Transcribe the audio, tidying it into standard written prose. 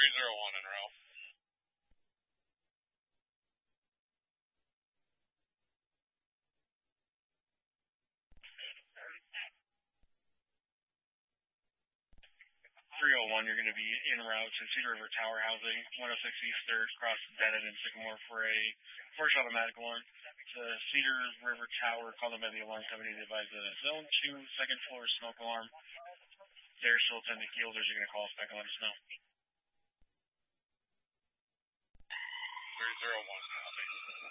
301 en route. You're going to be en route to Cedar River Tower Housing, 106 East 3rd, across Bennett and Sycamore for a first automatic alarm. The Cedar River Tower, called by the alarm company, they advise a zone 2, second floor smoke alarm. They're still attending fielders. You're going to call us back and let us know. 301.